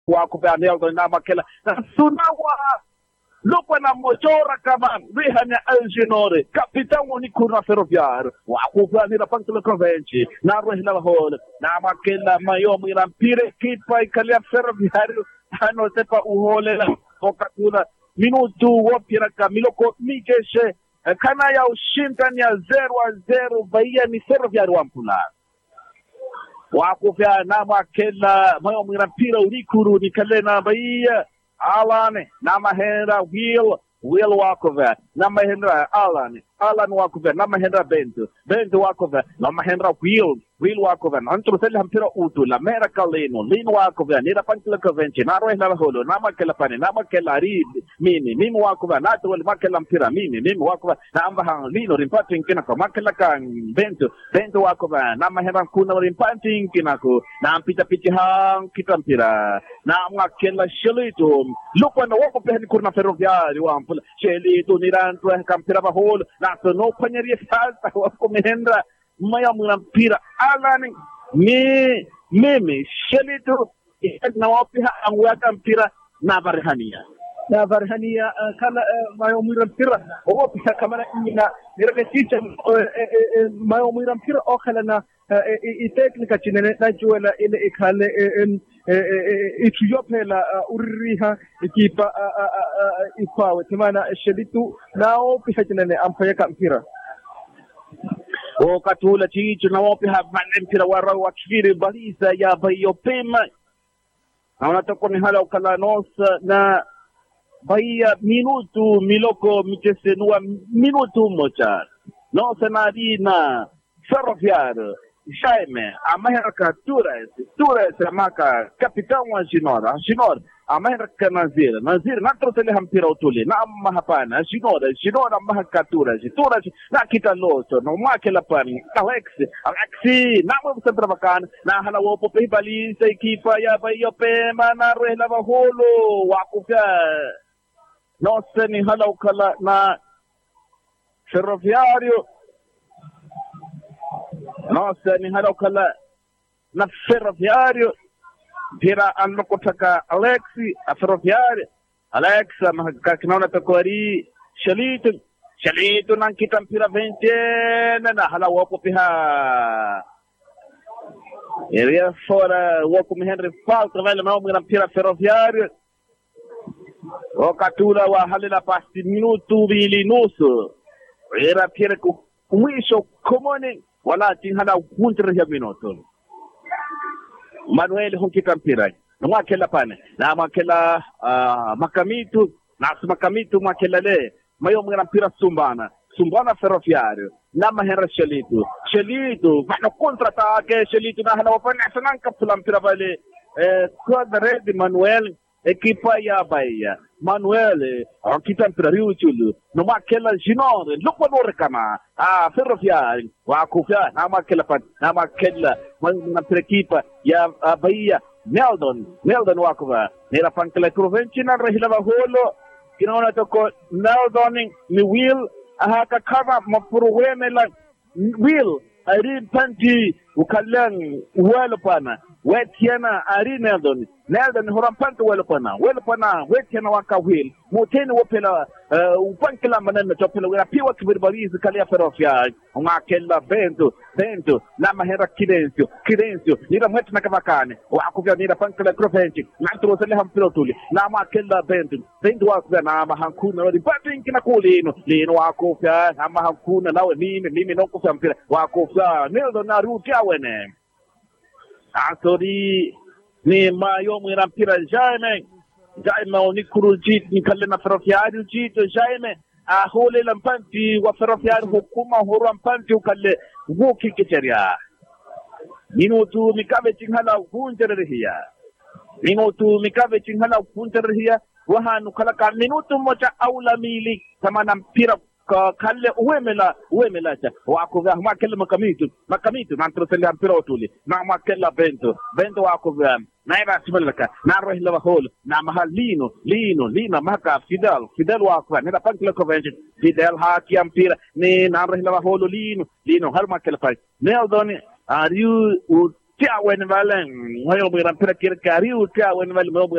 wako vya Neldo na makela na sunawa lupa na mochora kama rihanya alginore kapitan ni kuna ferroviar wako vya nila pangtula convenci na rehla hol na makela mayomu irampire kipa ikalia ferroviar ano sepa uholela okatula minutu wapira kamiloko mikeshe kana ya ushindani ya 0-0 Bahia ni Ferroviar wampula wako vya na makela mayomu irampira urikuru ni kalena Bahia Alan na mahenda Will Wakover na mahenda Alan Wakover na mahenda Bento Wakover na mahenda Will Wakover antro sel hampira utu la mera kaleno Lino Wakover ni la pantla convention na roe na holo na makela pane na makela rid mimi Wakover na to makela hampira mimi Wakover na amba hang Lino rimpating kinako makela kan Bento Wakover na mahenda kuna rimpating kinako na ampita hang kitampira na makela shelito lupa na wako pehni kurna Ferroviari wampula shelito niranto kampira bahol na to no panyari salta wako mehendra maya munampira alani ni mimi shelito na wapiha angwaka mpira na barhania kala mayo munampira wapiha kamana ina niraketicha mayo munampira okhala na iteknika chinene na juela ile ikhale ituyopela uriha ikipa ipawe timana shelitu nao piha chinene ampayaka mpira katula chicho na wapi habane mpira wara wakifiri baliza ya Bahia pema na wanatoka ni hala ukalanos na Bahia minutu miloko mchesenua minutu moja nosa na dina Ferroviar Jaime America Torres amaka kapitan wa Ginor America Nazir na trotele hampira utuli na amma hapana Ginor amma Torres na kita loso no makela pani Alexi na mo sentra bakan na hala wo pope bali sa ekipa ya Bahia pema na rehla baholo wakuka no seni hala ukala na Ferroviario nossa ni halo kala na Ferroviario pira anokotaka Alexi a Ferroviario Alexa makakinaona takwari Shalito nang kita mpira 20 na hala wako piha area fora wako Henry falta vale mau mpira Ferroviario wakatula wa halila pasti minutu vili nusu era pira mwisho komone wala tinhala kuntre ya minuto Manuel honkita mpira mwakela pane na mwakela makamitu mwakela le mayo mwana mpira sumbana Ferroviario na mahera Shelito vano kontra-atake Shelito na hala wapana sananka pula mpira vale kwa red Manuel ekipa ya Bahia Manuel kita mpira riuchulu no makela Ginor lukwa nore kama Ferroviario wakufia na makela pan na makela na ekipa ya Bahia Neldon wakuva nila pankela province na rehila baholo kinaona toko Neldon ni Will haka kama mapuruweme la Will ari panti ukalang welo pana wetiana ari Neldon horampanto welo pana wetiana waka Will moteni wopela upankela manana topela wera piwa kibirizi kalia Ferroviario ngakela Bento na mahera Kidencio nira mwetu na kamakane wakuvya nira pankela province na trosele hampirotuli na makela Bento wakuvya na mahankuna wadi batinki na kulino lino wakuvya na mahankuna nawe mimi nokuvya mpira wakuvya Neldon na ruti awene asori ni mayo mwira mpira Jaime unikuru jit ni kalena Ferroviario jito Jaime hole lampanti wa Ferroviario hukuma huru lampanti ukalle wuki kicheria minutu mikabe chinghala ukunjerehia wahanu kalaka minutu moja aula mili kama na mpira kalle uwemela cha wako vya makela makamitu na trotele mpira utuli na makela Bento wako na ira sibalaka na rohila bahol na mahalino lina maka Fidel wako na pankela convention Fidel haki mpira ni na rohila bahol lino har makela pai Neldon ariu Tiawen Valen, Whale with a Pirakir Kariu, Tiawen Valen,